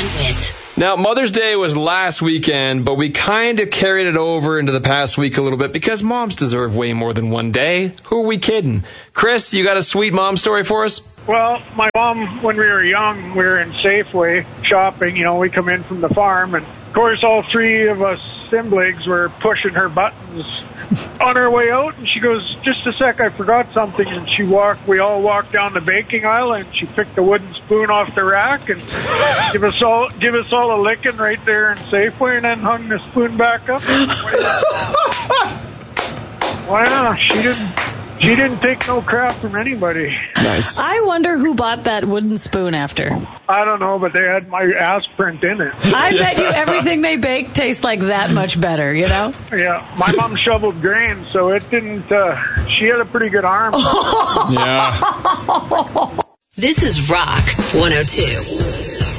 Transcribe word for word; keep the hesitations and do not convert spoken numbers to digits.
Wit. Now, Mother's Day was last weekend, but we kind of carried it over into the past week a little bit because moms deserve way more than one day. Who are we kidding? Chris, you got a sweet mom story for us? Well, my mom, when we were young, we were in Safeway shopping. You know, we come in from the farm, and of course, all three of us siblings were pushing her buttons on our way out, and she goes, "Just a sec, I forgot something." And she walked, we all walked down the baking aisle, and she picked a wooden spoon off the rack and give us all give us all a licking right there in Safeway, and then hung the spoon back up. Well, yeah, she didn't she didn't take no crap from anybody. Nice. I wonder who bought that wooden spoon after. I don't know, but they had my ass print in it. I bet you everything they bake tastes like that much better, you know? Yeah, my mom shoveled grain, so it didn't, uh, she had a pretty good arm. Yeah. This is Rock one oh two.